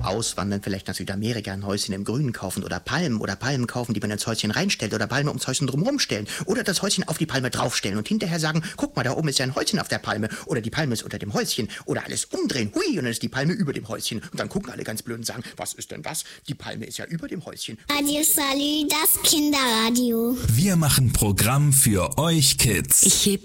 auswandern, vielleicht nach Südamerika, ein Häuschen im Grünen kaufen oder Palmen kaufen, die man ins Häuschen reinstellt oder Palme ums Häuschen drumherum stellen oder das Häuschen auf die Palme draufstellen und hinterher sagen, guck mal, da oben ist ja ein Häuschen auf der Palme oder die Palme ist unter dem Häuschen oder alles umdrehen, hui, und dann ist die Palme über dem Häuschen und dann gucken alle ganz blöd und sagen, was ist denn das? Die Palme ist ja über dem Häuschen. Radio Salü, das Kinderradio. Wir machen Programm für euch Kids. Ich heb